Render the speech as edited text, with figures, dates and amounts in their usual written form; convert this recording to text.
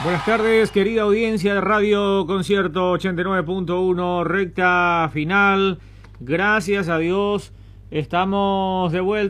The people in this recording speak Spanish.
Buenas tardes, querida audiencia de Radio Concierto 89.1, recta final. Gracias a Dios, estamos de vuelta.